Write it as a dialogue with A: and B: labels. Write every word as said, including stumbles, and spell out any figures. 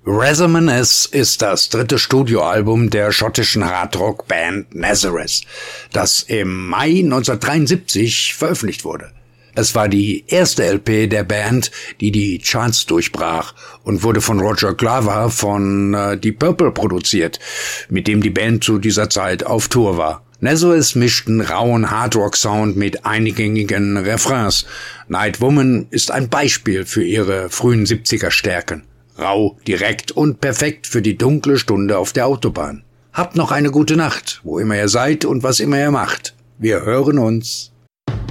A: Rhythm-and-Is ist das dritte Studioalbum der schottischen Hardrock-Band Nazareth, das im Mai neunzehnhundertdreiundsiebzig veröffentlicht wurde. Es war die erste L P der Band, die die Charts durchbrach und wurde von Roger Glover von äh, Deep Purple produziert, mit dem die Band zu dieser Zeit auf Tour war. Nazareth mischten rauen Hardrock-Sound mit eingängigen Refrains. Night Woman ist ein Beispiel für ihre frühen siebziger Stärken. Rau, direkt und perfekt für die dunkle Stunde auf der Autobahn. Habt noch eine gute Nacht, wo immer ihr seid und was immer ihr macht. Wir hören uns.